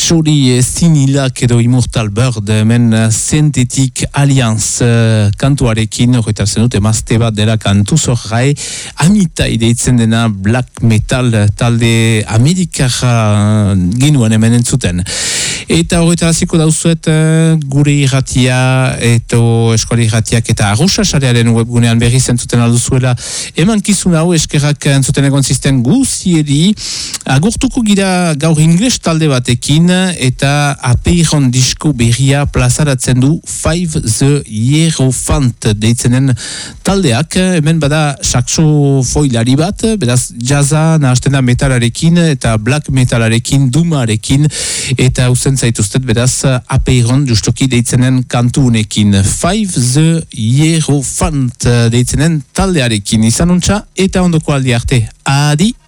Shori Zinilak edo Immortal Bird hemen Synthetic Alliance kantuarekin horretartzen dut emazte bat dela kantu zorrai Amitai deitzen dena black metal talde amerikarra ginuen hemen entzuten. Eta horretaraziko dauzuet gure irratia eto eskola irratiak eta arrosa sarearen webgunean berri zentzuten alduzuela emankizun hau eskerrak entzuten egon zisten guzieri agurtuko gira gaur ingles talde batekin eta apeiron disko berria plazaratzen du Five the Hierophant deitzenen taldeak hemen bada saxofoilari bat beraz jazza nahazten da metalarekin eta black metalarekin dumarekin eta uzen zaituztet beraz apeiron justoki deitzenen kantu unekin Five the Hierophant deitzenen taldearekin izanuntza eta ondoko aldi arte adi